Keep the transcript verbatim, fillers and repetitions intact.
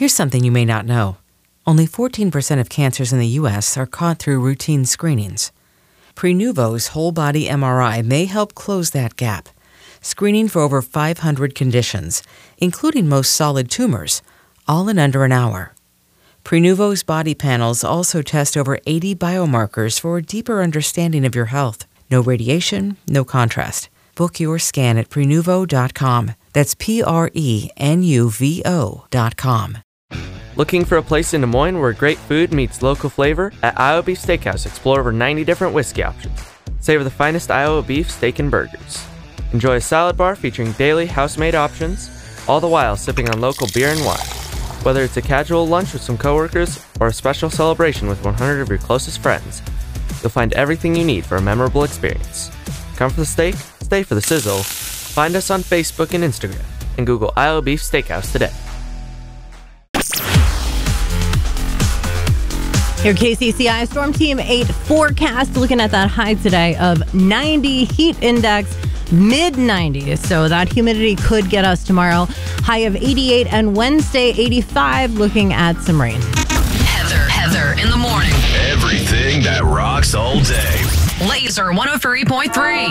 Here's something you may not know. Only fourteen percent of cancers in the U S are caught through routine screenings. Prenuvo's whole-body M R I may help close that gap, screening for over five hundred conditions, including most solid tumors, all in under an hour. Prenuvo's body panels also test over eighty biomarkers for a deeper understanding of your health. No radiation, no contrast. Book your scan at prenuvo dot com. That's P R E N U V O dot com. Looking for a place in Des Moines where great food meets local flavor? At Iowa Beef Steakhouse, explore over ninety different whiskey options. Savor the finest Iowa beef, steak, and burgers. Enjoy a salad bar featuring daily house-made options, all the while sipping on local beer and wine. Whether it's a casual lunch with some coworkers or a special celebration with one hundred of your closest friends, you'll find everything you need for a memorable experience. Come for the steak, stay for the sizzle. Find us on Facebook and Instagram, and Google Iowa Beef Steakhouse today. Your K C C I Storm Team eight forecast, looking at that high today of ninety, heat index mid nineties. So that humidity could get us tomorrow. High of eighty-eight, and Wednesday eighty-five, looking at some rain. Heather, Heather in the morning. Everything that rocks all day. Laser one oh three point three.